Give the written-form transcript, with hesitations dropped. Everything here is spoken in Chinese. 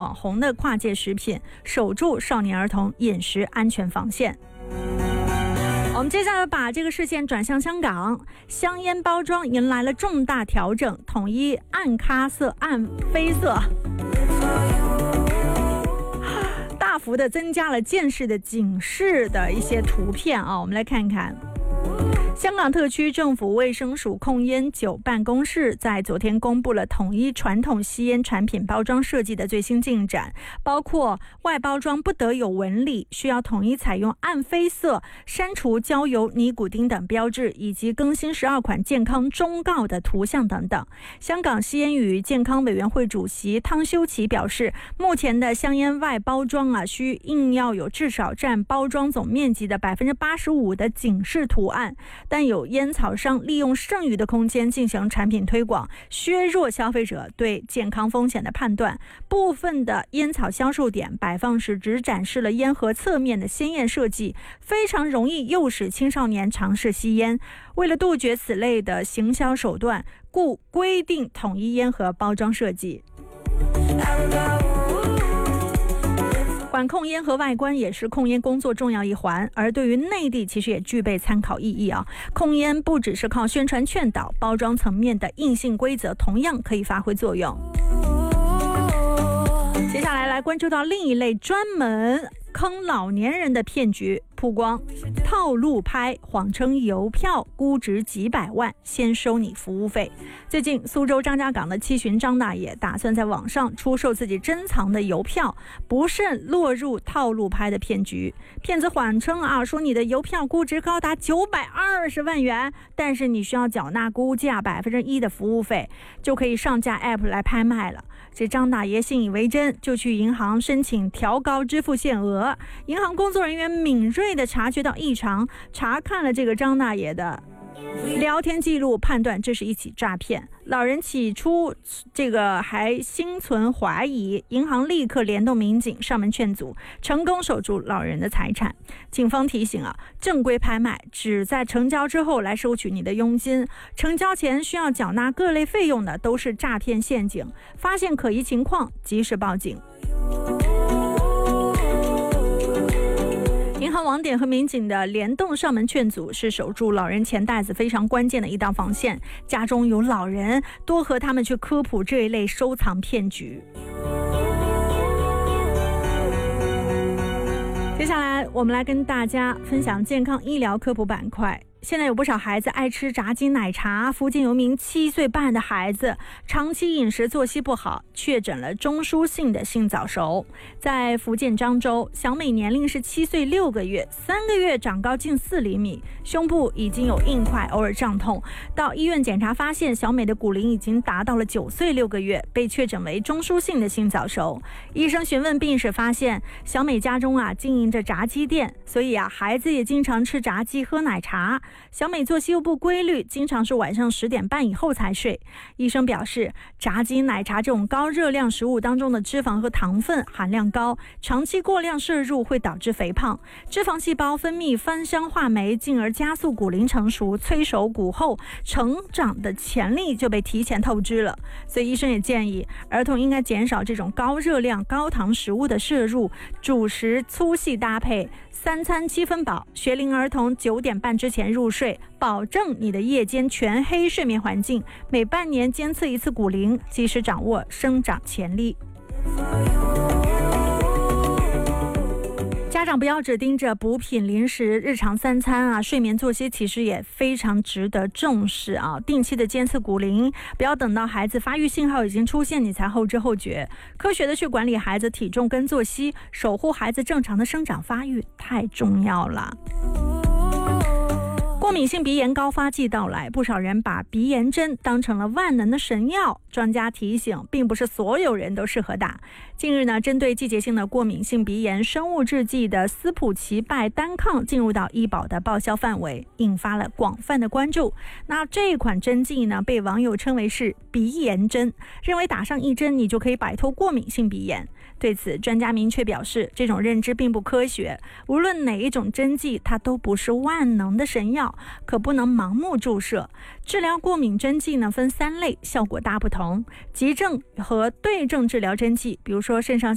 网红的跨界食品，守住少年儿童饮食安全防线。我们接下来把这个视线转向香港，香烟包装迎来了重大调整，统一暗咖色、暗绯色，大幅的增加了见识的警示的一些图片啊，我们来看看。香港特区政府卫生署控烟9办公室在昨天公布了统一传统吸烟产品包装设计的最新进展，包括外包装不得有纹理，需要统一采用暗绯色，删除焦油、尼古丁等标志，以及更新12款健康忠告的图像等等。香港吸烟与健康委员会主席汤修齐表示，目前的香烟外包装需硬要有至少占包装总面积的 85% 的警示图案，但有烟草商利用剩余的空间进行产品推广，削弱消费者对健康风险的判断。部分的烟草销售点摆放时只展示了烟盒侧面的鲜艳设计，非常容易诱使青少年尝试吸烟。为了杜绝此类的行销手段，故规定统一烟盒包装设计。管控烟盒外观也是控烟工作重要一环，而对于内地其实也具备参考意义啊。控烟不只是靠宣传劝导，包装层面的硬性规则同样可以发挥作用。接下来关注到另一类专门坑老年人的骗局曝光，套路拍，谎称邮票估值几百万，先收你服务费。最近苏州张家港的七旬张大爷打算在网上出售自己珍藏的邮票，不慎落入套路拍的骗局。骗子谎称说你的邮票估值高达920万元，但是你需要缴纳估价 1% 的服务费，就可以上架 App 来拍卖了。这张大爷信以为真，就去银行申请调高支付限额。银行工作人员敏锐地察觉到异常，查看了这个张大爷的聊天记录，判断这是一起诈骗。老人起初还心存怀疑，银行立刻联动民警上门劝阻，成功守住老人的财产。警方提醒正规拍卖只在成交之后来收取你的佣金，成交前需要缴纳各类费用的都是诈骗陷阱。发现可疑情况及时报警。银行网点和民警的联动上门劝阻是守住老人钱袋子非常关键的一道防线。家中有老人，多和他们去科普这一类收藏骗局。接下来我们来跟大家分享健康医疗科普板块。现在有不少孩子爱吃炸鸡奶茶，福建有名7岁半的孩子长期饮食作息不好，确诊了中枢性的性早熟。在福建漳州，小美年龄是7岁6个月，3个月长高近4厘米，胸部已经有硬块，偶尔胀痛。到医院检查发现，小美的骨龄已经达到了9岁6个月，被确诊为中枢性的性早熟。医生询问病史发现，小美家中经营着炸鸡店，所以孩子也经常吃炸鸡喝奶茶。小美作息又不规律，经常是晚上10点半以后才睡。医生表示，炸鸡奶茶这种高热量食物当中的脂肪和糖分含量高，长期过量摄入会导致肥胖，脂肪细胞分泌芳香化酶，进而加速骨龄成熟，催熟骨后成长的潜力就被提前透支了。所以医生也建议儿童应该减少这种高热量高糖食物的摄入，主食粗细搭配，3餐7分饱，学龄儿童9点半之前入睡，保证你的夜间全黑睡眠环境，每半年监测一次骨龄，及时掌握生长潜力。家长不要只盯着补品、零食、日常3餐睡眠作息其实也非常值得重视定期的监测骨龄，不要等到孩子发育信号已经出现你才后知后觉。科学的去管理孩子体重跟作息，守护孩子正常的生长发育太重要了。过敏性鼻炎高发季到来，不少人把鼻炎针当成了万能的神药。专家提醒，并不是所有人都适合打。近日针对季节性的过敏性鼻炎，生物制剂的斯普齐拜单抗进入到医保的报销范围，引发了广泛的关注。那这款针剂被网友称为是鼻炎针，认为打上1针你就可以摆脱过敏性鼻炎。对此，专家明确表示，这种认知并不科学。无论哪一种针剂，它都不是万能的神药，可不能盲目注射。治疗过敏针剂分3类，效果大不同。急症和对症治疗针剂，比如说肾上